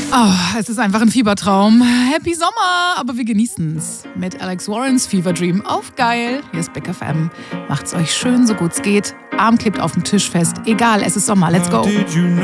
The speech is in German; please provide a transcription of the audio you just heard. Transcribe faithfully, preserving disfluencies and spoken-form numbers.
Oh, es ist einfach ein Fiebertraum. Happy Sommer, aber wir genießen's. Mit Alex Warrens Fever Dream auf geil. Hier ist Big F M. Macht's euch schön, so gut's geht. Arm klebt auf dem Tisch fest. Egal, es ist Sommer. Let's go.